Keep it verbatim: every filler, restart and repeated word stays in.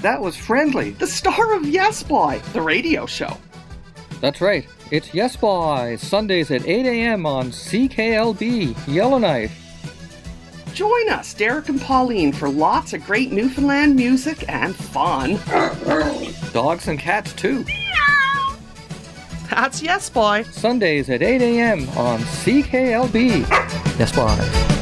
that was Friendly, the star of Yes Boy, the radio show. That's right. It's Yes Boy, Sundays at eight a.m. on C K L B, Yellowknife. Join us, Derek and Pauline, for lots of great Newfoundland music and fun. Dogs and cats, too. That's Yes Boy. Sundays at eight a.m. on C K L B. Yes Boy.